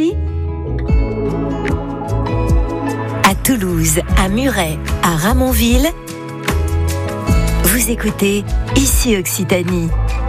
ici ? À Toulouse, à Muret, à Ramonville, vous écoutez Ici Occitanie.